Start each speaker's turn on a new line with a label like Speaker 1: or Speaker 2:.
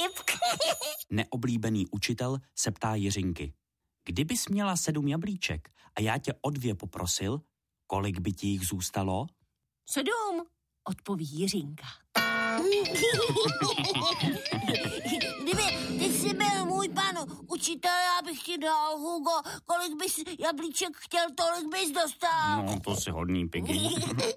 Speaker 1: vtip.
Speaker 2: Neoblíbený učitel se ptá Jiřinky. Kdybys měla 7 jablíček a já tě o 2 poprosil, kolik by ti jich zůstalo?
Speaker 1: 7, odpoví Jiřinka. Kdyby ty jsi byl můj pan učitel, já bych ti dal, Hugo, kolik bys jablíček chtěl, tolik bys dostal.
Speaker 2: No, to si hodný, Piggy.